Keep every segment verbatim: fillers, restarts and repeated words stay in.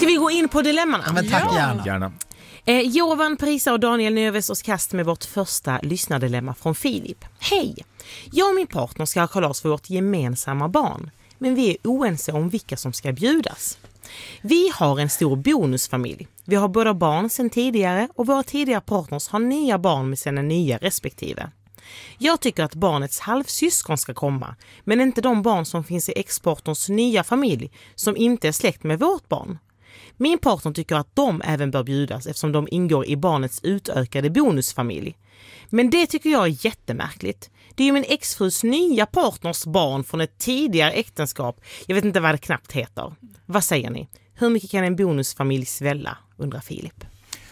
Ska vi gå in på dilemman? Ja, men tack Ja. gärna. Gärna. Eh, Jovan Prisa och Daniel Növes oss kast med vårt första lyssnardilemma från Filip. Hej! Jag och min partner ska ha kalas för vårt gemensamma barn. Men vi är oense om vilka som ska bjudas. Vi har en stor bonusfamilj. Vi har båda barn sedan tidigare och våra tidigare partners har nya barn med sina nya respektive. Jag tycker att barnets halvsyskon ska komma, men inte de barn som finns i ex-partners nya familj som inte är släkt med vårt barn. Min partner tycker att de även bör bjudas eftersom de ingår i barnets utökade bonusfamilj. Men det tycker jag är jättemärkligt. Det är ju min exfrus nya partners barn från ett tidigare äktenskap. Jag vet inte vad det knappt heter. Vad säger ni? Hur mycket kan en bonusfamilj svälla, undrar Filip.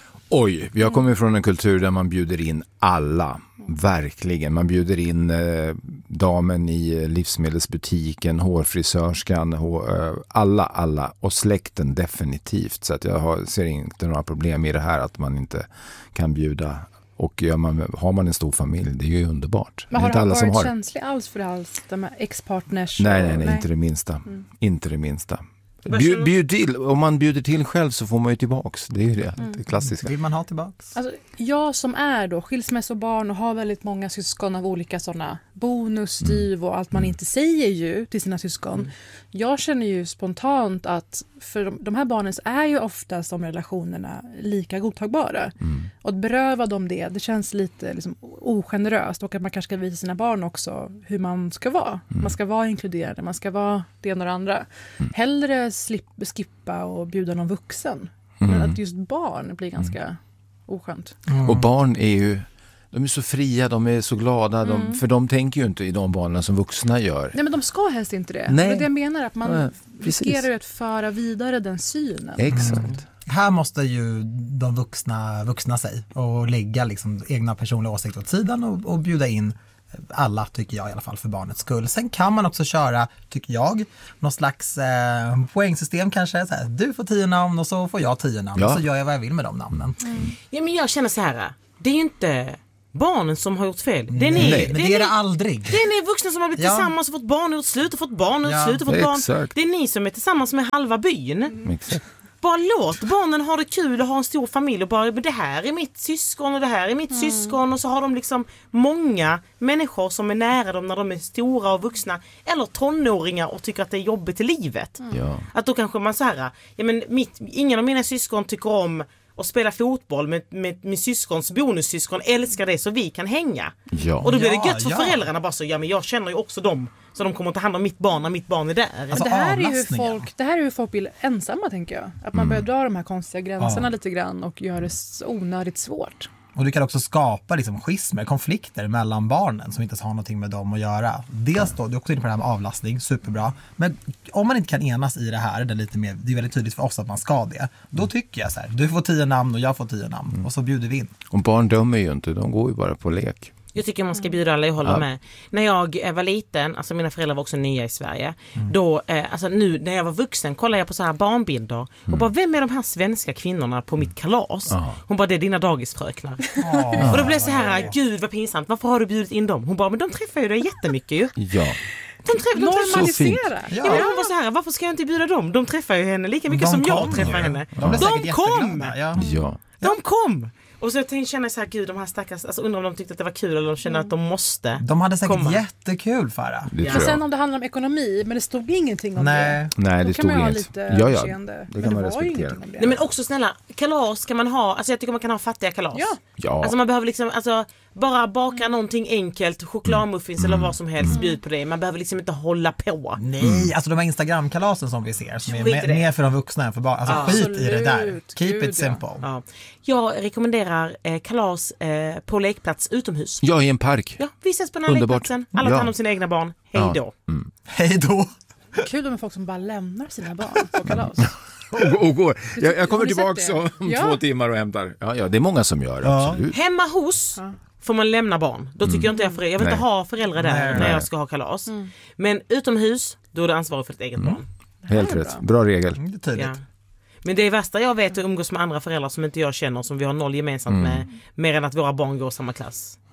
Oj, jag kommer från en kultur där man bjuder in alla. Verkligen. Man bjuder in eh, damen i livsmedelsbutiken, hårfrisörskan, hår, eh, alla, alla. Och släkten definitivt. Så att jag har, ser inte några problem i det här att man inte kan bjuda. Och gör man, har man en stor familj, det är ju underbart. Men det är har inte du alla som varit har. känslig alls för alls, de här ex-partners? Nej, och, nej, nej, inte det minsta. Mm. Inte det minsta. Bjud, bjud till. Om man bjuder till själv så får man ju tillbaks. Det är ju det, Mm. det klassiska. Vill man ha tillbaks? Alltså, jag som är då skilsmässobarn och har väldigt många syskon av olika sådana bonus, styv och allt man inte säger ju till sina syskon. Mm. Jag känner ju spontant att för de, de här barnen är ju oftast de relationerna lika godtagbara. Mm. Och att beröva dem det, det känns lite liksom ogeneröst och att man kanske ska visa sina barn också hur man ska vara. Mm. Man ska vara inkluderande, man ska vara det ena och det andra. Mm. Hellre slip, skippa och bjuda någon vuxen. Mm. Men att just barn blir ganska mm. oskönt. Mm. Och barn är ju, de är så fria, de är så glada, mm. de, för de tänker ju inte i de banorna som vuxna gör. Nej, men de ska helst inte det. Nej. Det är det jag menar, att man ja, riskerar ju att föra vidare den synen. Exakt. Mm. Här måste ju de vuxna vuxna sig och lägga liksom egna personliga åsikter åt sidan och, och bjuda in alla, tycker jag i alla fall, för barnets skull. Sen kan man också köra, tycker jag, någon slags eh, poängsystem kanske. Så här, du får tio namn och så får jag tio namn. Ja. Och så gör jag vad jag vill med de namnen. Mm. Ja, men jag känner så här, det är ju inte barnen som har gjort fel. Det är ni, Nej, men det är det aldrig. Det är ni vuxna som har blivit ja. tillsammans och fått barn och slut och fått barn och ja. slut och fått barn. Exakt. Det är ni som är tillsammans med halva byn. Mm. Exakt. Bara låt barnen ha det kul och ha en stor familj och bara, det här är mitt syskon och det här är mitt mm. syskon, och så har de liksom många människor som är nära dem när de är stora och vuxna eller tonåringar och tycker att det är jobbigt i livet. Mm. Ja. Att då kanske man så här, ja men mitt, ingen av mina syskon tycker om att spela fotboll med, med min syskons bonussyskon, älskar det så vi kan hänga. Ja. Och då blir ja, det gött för ja. föräldrarna bara så, ja men jag känner ju också dem, så de kommer att ta hand om mitt barn när mitt barn är där. Alltså, det, här är ju folk, det här är hur folk blir ensamma, tänker jag. Att man mm. börjar dra de här konstiga gränserna ja. lite grann och gör det onödigt svårt. Och du kan också skapa liksom schismer, konflikter mellan barnen som inte har någonting med dem att göra. Dels då, du är också inne på det här med avlastning, superbra. Men om man inte kan enas i det här, det är, lite mer, det är väldigt tydligt för oss att man ska det. Då tycker jag så här, du får tio namn och jag får tio namn. Mm. Och så bjuder vi in. Och barn dömer ju inte, de går ju bara på lek. Jag tycker man ska bjuda alla, jag håller ja. med. När jag var liten, alltså mina föräldrar var också nya i Sverige. Mm. Då, eh, alltså nu när jag var vuxen kollade jag på så här barnbilder. Mm. Och bara, vem är de här svenska kvinnorna på mitt kalas? Mm. Hon bara, det är dina dagisfröknar. Oh. Och då blev det så här, gud vad pinsamt. Varför har du bjudit in dem? Hon bara, men de träffar ju dig jättemycket ju. Ja. De träffar, de normalisera. Ja. Ja, men hon var så här, varför ska jag inte bjuda dem? De träffar ju henne lika mycket de som jag träffar ju. henne. De, de kom! Ja. Ja. De kom! Och så jag tänkte, känner så här, gud, de här stackars, alltså undrar om de tyckte att det var kul eller de kände mm. att de måste De hade säkert komma. Jättekul, Farah. Ja. Men sen om det handlar om ekonomi, men det stod ingenting om Nej. det. Nej, det då stod kan man inget. ha lite ja, ja. överseende. Det kan men man det var ju respektera. ingenting om det. Nej, men också snälla, kalas kan man ha, alltså jag tycker man kan ha fattiga kalas. Ja. Ja. Alltså man behöver liksom, alltså bara baka mm. någonting enkelt, chokladmuffins mm. eller vad som helst, mm. bjud på det. Man behöver liksom inte hålla på. Nej, mm. alltså de här Instagram-kalasen som vi ser, som är Skit mer, mer för de vuxna än för barn. Alltså ja. skit Absolut. i det där. Keep Gud, it simple. Ja. Ja. Jag rekommenderar eh, kalas eh, på lekplats utomhus. Ja, i en park. Ja, vi ses på den här Underbart. lekplatsen. Alla tar hand om sina egna barn. Hej då. Ja. Mm. Hej då. Kul med folk som bara lämnar sina barn på kalas. och, och går. Jag, jag kommer Har ni tillbaka sett det? om Ja. två timmar och hämtar. Ja, ja, det är många som gör det, Ja. absolut. Hemma hos Ja. får man lämna barn. Då tycker Mm. jag inte jag föräldrar. Jag vill Nej. inte ha föräldrar där Nej, när nej. jag ska ha kalas. Mm. Men utomhus, då är det ansvarig för ett eget Mm. barn. Helt är rätt. bra. Bra regel. Det är tydligt. Ja. Men det är värsta jag vet är att umgås med andra föräldrar som inte jag känner, som vi har noll gemensamt Mm. med, mer än att våra barn går i samma klass.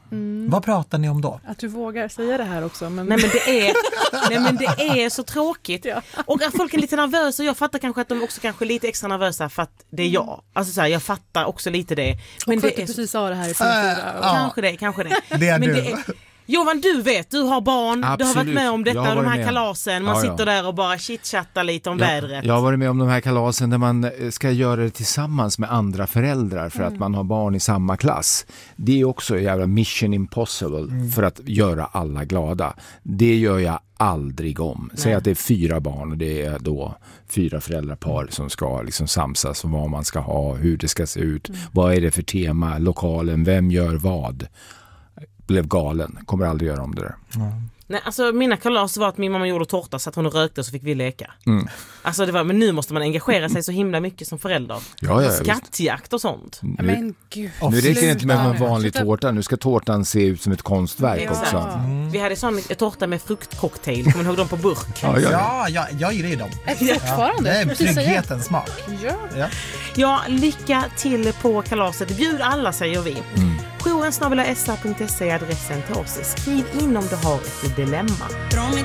Mm. Vad pratar ni om då? Att du vågar säga det här också. Men... Nej men det är, nej, men det är så tråkigt. Ja. Och att folk är lite nervösa. Och jag fattar kanske att de också kanske är lite extra nervösa för att det är jag. Alltså så här, jag fattar också lite det. Men och för det att du är så... precis sa det här i punkt fyra. Ja. Kanske det, kanske det. Det är men du. det är... Johan, du vet, du har barn, Absolut. du har varit med om Jag detta, har de varit här med. kalasen, man Ja, ja. sitter där och bara chitchattar lite om Jag, vädret. jag har varit med om de här kalasen där man ska göra det tillsammans med andra föräldrar för Mm. att man har barn i samma klass. Det är också jävla mission impossible Mm. för att göra alla glada. Det gör jag aldrig om. Säg Nej. att det är fyra barn och det är då fyra föräldrapar som ska liksom samsas om vad man ska ha, hur det ska se ut, Mm. vad är det för tema, lokalen, vem gör vad. Blev galen, kommer aldrig göra om det där. Nej, alltså mina kalas var att min mamma gjorde tårta så att hon rökte och så fick vi leka. Mm. Alltså det var, men nu måste man engagera sig så himla mycket som förälder. Ja, ja, Skattjakt och sånt. Nu, Men gud. nu räcker det inte med en Sluta. vanlig Sluta. tårta, nu ska tårtan se ut som ett konstverk Exakt. också. Vi hade sån en tårta med fruktcocktail, kommer ni ihåg dem på burk? Ja, ja. Ja, jag, jag gillar ju dem. Är det fortfarande? Det är Precis säga. trygghetens smak. Ja. Ja. Ja, lycka till på kalaset. Bjud alla, säger vi. Mm. jouren snabel-a s a punkt se är adressen till oss. Skriv in om du har ett dilemma. Från mitt